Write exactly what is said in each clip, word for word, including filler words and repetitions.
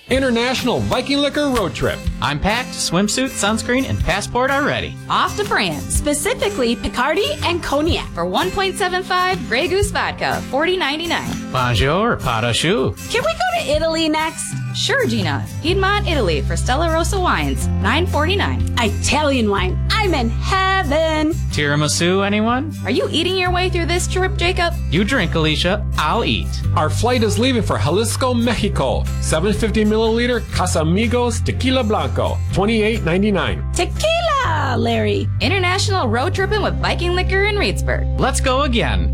International Viking Liquor Road Trip. I'm packed, swimsuit, sunscreen, and passport are ready. Off to France, specifically Picardy and Cognac for one point seven five Grey Goose Vodka, forty ninety-nine. Bonjour, pas de choux. Can we go to Italy next? Sure, Gina. Piedmont, Italy for Stella Rosa wines, nine forty-nine. Italian wine. I'm in heaven. Tiramisu, anyone? Are you eating your way through this trip, Jacob? You drink, Alicia. I'll eat. Our flight is leaving for Jalisco, Mexico. seven hundred fifty milliliter Casamigos Tequila Blanco, twenty-eight ninety-nine. Tequila, Larry. International road tripping with Viking Liquor in Reedsburg. Let's go again.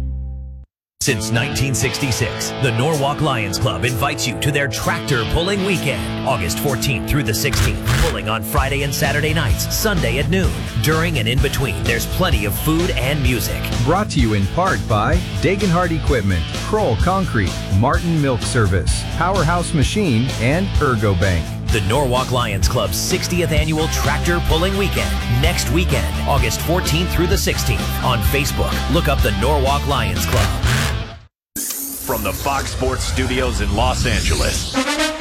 Since nineteen sixty-six, the Norwalk Lions Club invites you to their tractor pulling weekend, August fourteenth through the sixteenth, pulling on Friday and Saturday nights, Sunday at noon. During and in between, there's plenty of food and music. Brought to you in part by Dagenhart Equipment, Kroll Concrete, Martin Milk Service, Powerhouse Machine, and Ergobank. The Norwalk Lions Club's sixtieth annual tractor pulling weekend, next weekend, August fourteenth through the sixteenth. On Facebook, look up the Norwalk Lions Club. From the Fox Sports Studios in Los Angeles,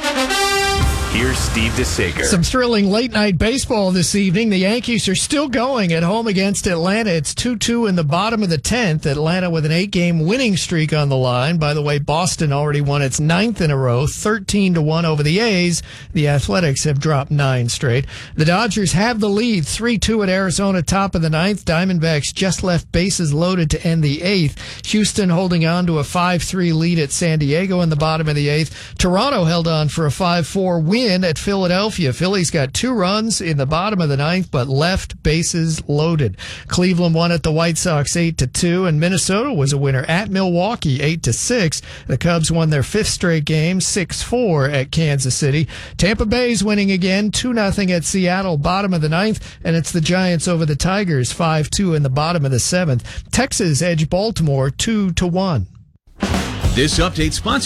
here's Steve DeSager. Some thrilling late-night baseball this evening. The Yankees are still going at home against Atlanta. It's two two in the bottom of the tenth. Atlanta with an eight-game winning streak on the line. By the way, Boston already won its ninth in a row, thirteen to one over the A's. The Athletics have dropped nine straight. The Dodgers have the lead, three two at Arizona, top of the ninth. Diamondbacks just left bases loaded to end the eighth. Houston holding on to a five three lead at San Diego in the bottom of the eighth. Toronto held on for a five four win at Philadelphia. Phillies got two runs in the bottom of the ninth, but left bases loaded. Cleveland won at the White Sox eight to two, and Minnesota was a winner at Milwaukee eight to six. The Cubs won their fifth straight game, six four at Kansas City. Tampa Bay's winning again, two nothing at Seattle, bottom of the ninth, and it's the Giants over the Tigers, five two in the bottom of the seventh. Texas edged Baltimore two to one. This update sponsored